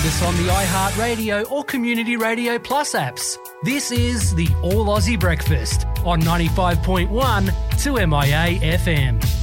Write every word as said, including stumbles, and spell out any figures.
us on the iHeartRadio or Community Radio Plus apps. This is the All Aussie Breakfast on ninety-five point one two M I A F M.